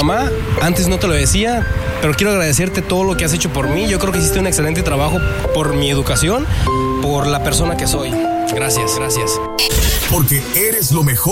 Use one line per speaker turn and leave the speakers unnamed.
mamá, antes no te lo decía, pero quiero agradecerte todo lo que has hecho por mí. Yo creo que hiciste un excelente trabajo por mi educación, por la persona que soy. Gracias.
Porque eres lo mejor.